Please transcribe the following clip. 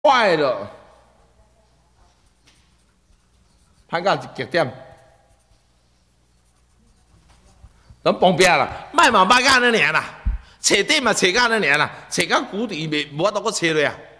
坏了，歹到一极点，咱崩壁啦，卖嘛歹到安尼尔啦，找底嘛找到安尼尔啦，找到谷底无法度搁找落啊。